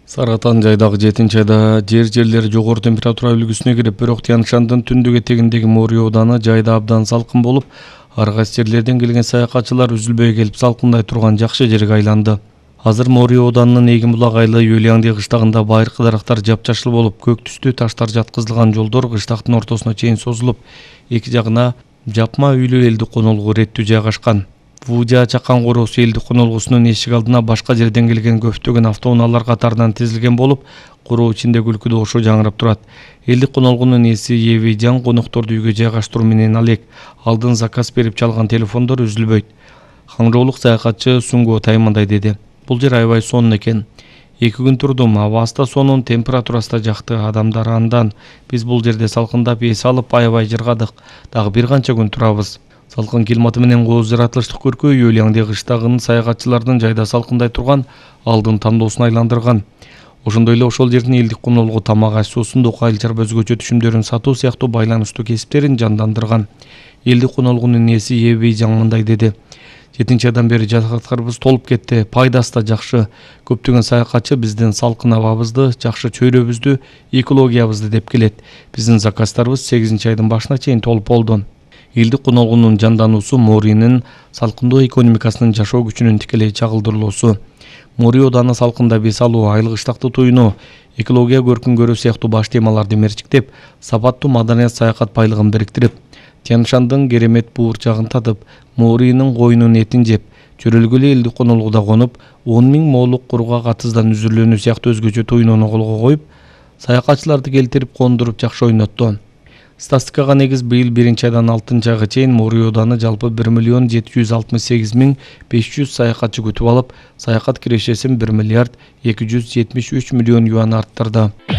Саргатан жайдагы 7-айда жерлери жогору температура үлгүсүнө кирип, бирок Тянь-Шандын түндүк этегиндеги Мори ооданы жайда абдан салкын болуп, ар кайсы жерлерден келген саякатчылар үзүлбөй келип салкындай турган жакшы жерге айланды. Азыр Мори ооданынын Эгин булак айлы Юлиаңди кыштагында байыркы дарактар жапжашыл болуп, көк түстүү таштар жаткызылган жолдор кыштактын ортосуна чейин созулуп, эки жагына жапма үйлүү элдик конолгу реттүү жайгашкан. Вужа чакан короосу элдик конолгусунун эшик алдына башка жерден келген көптөгөн автоунаалар катарынан тизилген болуп, короо ичинде күлкү добушу жаңырап турат. Элдик конолгунун ээси Евейжан конокторду үйгө жайгаштыруу менен алек. Алдын заказ берип чалган телефондор үзүлбөйт. Хаңжоолук саякатчы Сунго Таймандай деди. Бул жер аябай сонун экен. 2 күн турдум, абасы да сонун, температурасы да жакты, адамдар андан. Биз бул жерде салкындап эс алып аябай жыргадык. Дагы бир канча күн турабыз. Салкын климаты менен кооз жаратылыштык көркөй Юлиаңди кыштагын саякатчылардын жайда салкындай турган алдын тандоосуна айландырган. Ошондой эле ошол жердин элдик конолгу тамак аш, суусундук, айылчар өзгөчө түшүмдөрүн сатуу сыяктуу байланыштуу кесиптерин жандандырган. Элдик конолгунун ээси Евейжан мындай деди. 7-айдан бери жаткыштарыбыз толуп кетти, пайдасы да жакшы. Көптөгөн саякатчы биздин салкын абабызды, жакшы чөйрөбүздү, экологиябызды деп келет. Биздин заказдарыбыз 8-айдын башына чейин толуп болду. Элдик конолгунун жандануусу Моринин салкындоо экономикасынын жашоо күчүнүн тикелей чагылдырылуусу. Мори ооданы салкында бес алуу, айыл кыштакты туйноо, экология көркүн көрүү сыяктуу баш темаларды мерчиктеп, сапаттуу маданият саякат байлыгын бириктирип, Тянь-Шандын керемет буурчагын татып, Моринин коюнун этин жеп, чөрөлгүлө элдик конолгуда конуп, 10 000 моолук кургак атыздан үзүрлөнүү сыяктуу өзгөчө туйноону колго коюп, саякатчыларды келтирип кондуруп жакшы ойнотту. Статистикага негиз быйыл 1-айдан 6-айга чейин Мори ооданы жалпы 1 768 500 саякатчы күтүп алып, саякат кирешесин 1 273 миллион юан арттырды.